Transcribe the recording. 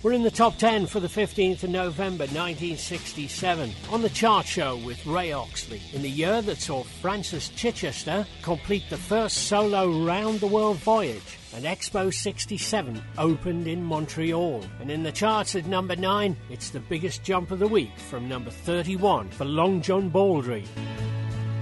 We're in the top 10 for the 15th of November 1967 on the chart show with Ray Oxley in the year that saw Francis Chichester complete the first solo round-the-world voyage, and Expo 67 opened in Montreal. And in the charts at number 9, it's the biggest jump of the week from number 31 for Long John Baldry.